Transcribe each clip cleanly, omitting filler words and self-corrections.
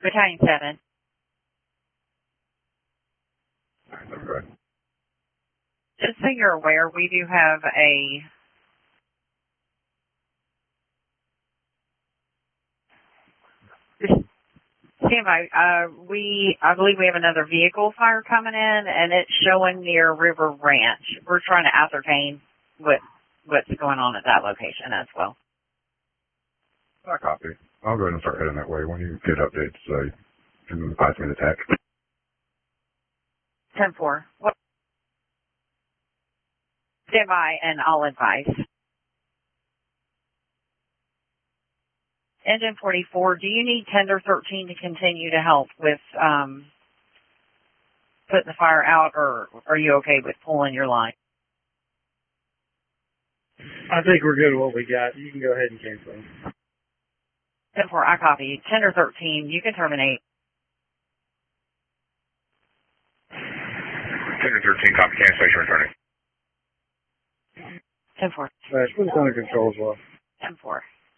Battalion 7. Okay. Just so you're aware, we do have a standby. I believe we have another vehicle fire coming in, and it's showing near River Ranch. We're trying to ascertain what's going on at that location as well. I copy. I'll go ahead and start heading that way when you get updates, say, in the 5-minute attack. 10-4. Stand by, and I'll advise. Engine 44, do you need Tender 13 to continue to help with putting the fire out, or are you okay with pulling your line? I think we're good with what we got. You can go ahead and cancel. 10-4, I copy. Tender 13, you can terminate. Tender 13, copy cancellation returning. 10-4. Smash, put us under control as well. 10-4.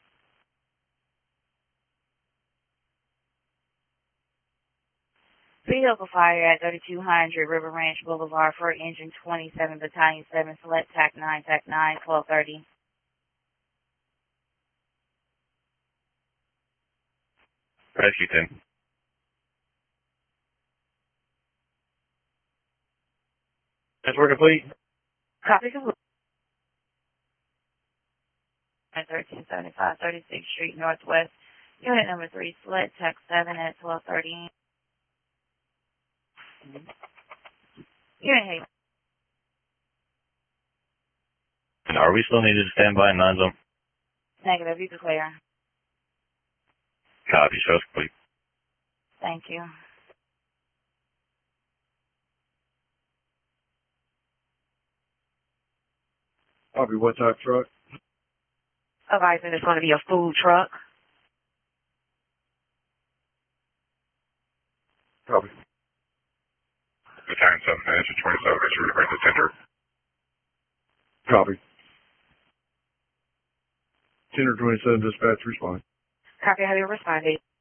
Vehicle fire at 3200 River Ranch Boulevard for Engine 27, Battalion 7, select TAC 9, TAC 9, 1230. Rescue 10. That's we're complete. Copy complete. 1375 36th Street Northwest. Unit number 3, select TAC 7 at 1230. Unit 8. And are we still needed to stand by in 9 zone? Negative, you can clear. Copy, show us complete. Thank you. Copy, what type truck? Advising it's going to be a food truck. Copy. Battalion 7, Engine 27, is ready to tender. Copy. Tender 27, dispatch, respond. Copy how you responded.